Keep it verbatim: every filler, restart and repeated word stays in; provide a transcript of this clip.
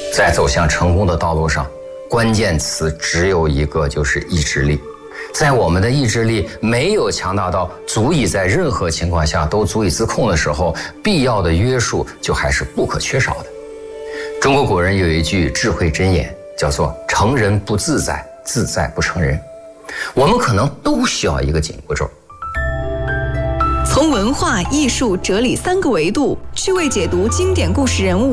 在走向成功的道路上，关键词只有一个，就是意志力。在我们的意志力没有强大到足以在任何情况下都足以自控的时候，必要的约束就还是不可缺少的。中国古人有一句智慧箴言，叫做成人不自在，自在不成人。我们可能都需要一个紧箍咒。 从文化、艺术、哲理三个维度趣味解读经典故事人物。